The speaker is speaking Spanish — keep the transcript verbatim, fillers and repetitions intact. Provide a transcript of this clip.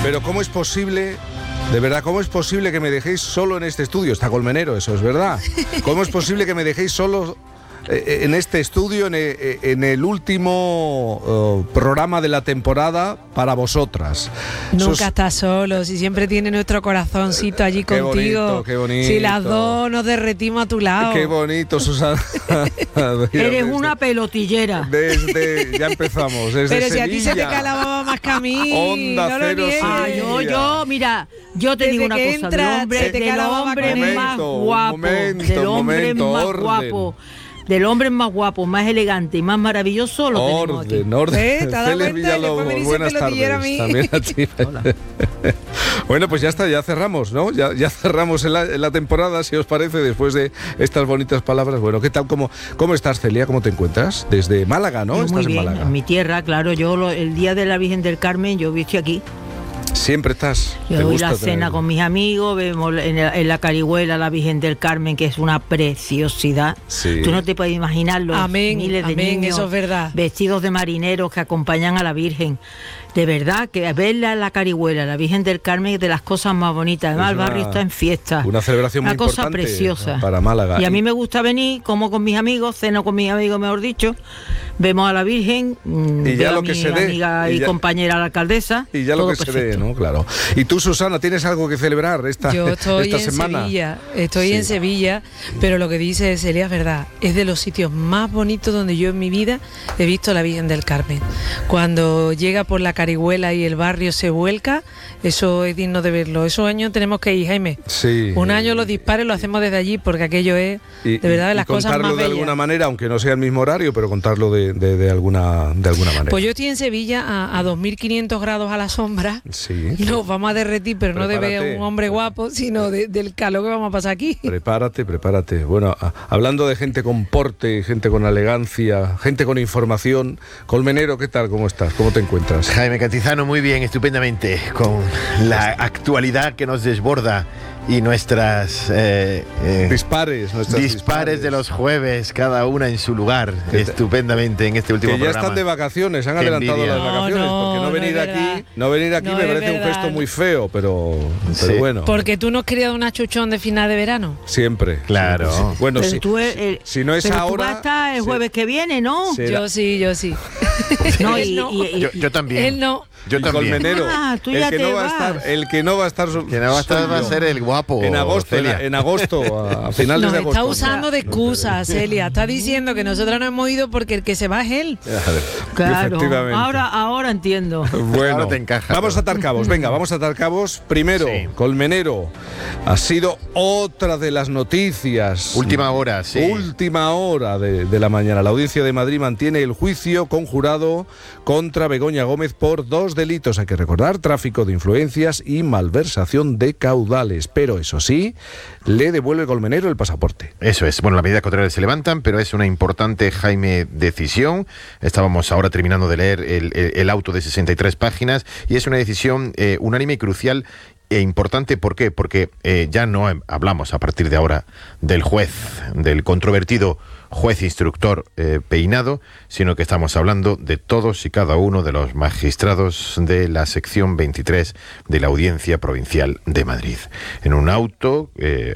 Pero ¿cómo es posible, de verdad, cómo es posible que me dejéis solo en este estudio? Está Colmenero, eso es verdad. ¿Cómo es posible que me dejéis solo eh, en este estudio, en, eh, en el último uh, programa de la temporada para vosotras? Nunca Sos... estás solo, si siempre tiene nuestro corazoncito allí qué contigo. Bonito, qué bonito. Si las dos nos derretimos a tu lado. Qué bonito, Susana. Eres desde, una pelotillera. Desde, ya empezamos, desde Pero Sevilla. Si a ti se te cae la baba más que a mí. Onda no Cero Ah, yo, yo, mira, yo te desde digo una cosa, entra, del hombre, del hombre momento, más guapo, momento, del hombre momento, más orden. guapo, del hombre más guapo, más elegante y más maravilloso, lo tenemos aquí. Orden, orden. ¿Eh? ¿Te has dado Celia cuenta? Villalobos, Después me dice buenas pelotillera tardes. a mí. También a ti. Hola. Bueno, pues ya está, ya cerramos, ¿no? Ya, ya cerramos en la, en la temporada, si os parece, después de estas bonitas palabras. Bueno, ¿qué tal? ¿Cómo, cómo estás, Celia? ¿Cómo te encuentras? Desde Málaga, ¿no? Yo Estás muy bien, en Málaga. en mi tierra, claro. Yo lo, el día de la Virgen del Carmen, yo estoy aquí. Siempre estás. Yo doy la cena tener... con mis amigos, vemos en, el, en la Carihuela la Virgen del Carmen, que es una preciosidad. Sí. Tú no te puedes imaginar los amén, miles de amén, niños eso es verdad. Vestidos de marineros que acompañan a la Virgen. De verdad, que verla en la Carihuela, la Virgen del Carmen, es de las cosas más bonitas. Además, una, el barrio está en fiesta. Una celebración una muy cosa importante preciosa para Málaga. Y a mí me gusta venir, como con mis amigos, ceno con mis amigos, mejor dicho. Vemos a la Virgen, y ya lo a que mi se dé, amiga y, y ya, compañera la alcaldesa. Y ya lo que perfecto. se dé, ¿no? Claro. ¿Y tú, Susana, tienes algo que celebrar esta, Yo estoy esta en semana? Sevilla, estoy sí. en Sevilla, pero lo que dice Celia es verdad. Es de los sitios más bonitos donde yo en mi vida he visto a la Virgen del Carmen. Cuando llega por la Carihuela y el barrio se vuelca, eso es digno de verlo. Esos años tenemos que ir, Jaime. Sí. Un año los dispares lo hacemos desde allí, porque aquello es y, de verdad de y las cosas más bellas. Contarlo de alguna manera, aunque no sea el mismo horario, pero contarlo de, de, de, alguna, de alguna manera. Pues yo estoy en Sevilla a, a dos mil quinientos grados a la sombra. Sí. Nos vamos a derretir, pero prepárate. No de ver a un hombre guapo, sino de, del calor que vamos a pasar aquí. Prepárate, prepárate. Bueno, a, hablando de gente con porte, gente con elegancia, gente con información. Colmenero, ¿qué tal? ¿Cómo estás? ¿Cómo te encuentras? Jaime Cantizano, muy bien, estupendamente, con la actualidad que nos desborda y nuestras eh, eh, dispares, nuestras dispares, dispares de los jueves, cada una en su lugar, estupendamente en este último que ya programa. Están de vacaciones, han adelantado envidia. las vacaciones, no, porque no, no venir no aquí, no venir aquí no me parece verdad. un gesto muy feo, pero, pero sí. bueno. Porque tú no has querido una chuchón de final de verano. Siempre. Claro. Siempre, sí. Bueno, pero sí. Tú el, el, si no es pero ahora. Tú vas a estar el jueves sí. que viene, ¿no? Será. Yo sí, yo sí. No, y, no. Y, y, yo, yo también. Él no. Yo también. Colmenero, ah, tú el ya que te no va vas. a estar, el que no va a estar, que no va a estar va a ser el guapo. En agosto, en, en agosto, a finales Nos de agosto. está usando de excusa, Celia. Está diciendo que nosotros no hemos ido porque el que se va es él. Claro. Ahora, ahora entiendo. Bueno, ahora te encaja, vamos ¿no? a atar cabos. Venga, vamos a atar cabos. Primero, sí. Colmenero, ha sido otra de las noticias. Última hora, sí. Última hora de, de la mañana. La Audiencia de Madrid mantiene el juicio conjurado contra Begoña Gómez por dos delitos. Hay que recordar, tráfico de influencias y malversación de caudales. Pero eso sí, le devuelve Colmenero el pasaporte. Eso es. Bueno, las medidas cautelares se levantan, pero es una importante, Jaime, decisión. Estábamos ahora terminando de leer el, el, el auto de sesenta y tres páginas y es una decisión eh, unánime y crucial e importante. ¿Por qué? Porque eh, ya no hablamos a partir de ahora del juez, del controvertido juez instructor eh, Peinado, sino que estamos hablando de todos y cada uno de los magistrados de la sección veintitrés de la Audiencia Provincial de Madrid. En un auto eh,